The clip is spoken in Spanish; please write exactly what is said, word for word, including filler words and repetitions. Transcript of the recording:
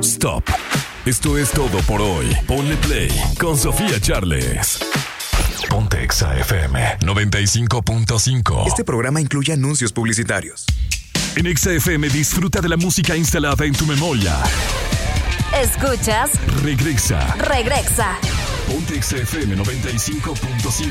Stop. Esto es todo por hoy. Ponle play con Sofía Charles. Ponte Exa F M noventa y cinco punto cinco. Este programa incluye anuncios publicitarios. En Exa F M disfruta de la música instalada en tu memoria. Escuchas. Regresa. Regresa. Ponte Exa F M noventa y cinco punto cinco.